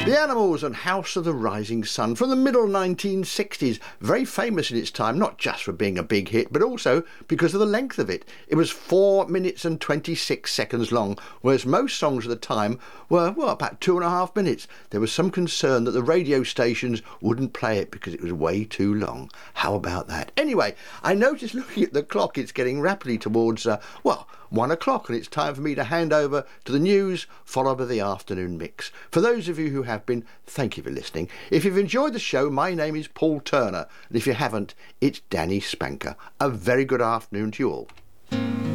The Animals and House of the Rising Sun from the middle 1960s. Very famous in its time, not just for being a big hit, but also because of the length of it. It was 4 minutes and 26 seconds long, whereas most songs at the time were, well, about 2.5 minutes. There was some concern that the radio stations wouldn't play it because it was way too long. How about that? Anyway, I noticed looking at the clock, it's getting rapidly towards, 1 o'clock, and it's time for me to hand over to the news, followed by the afternoon mix. For those of you who have been, thank you for listening. If you've enjoyed the show, my name is Paul Turner, and if you haven't, it's Danny Spanker. A very good afternoon to you all.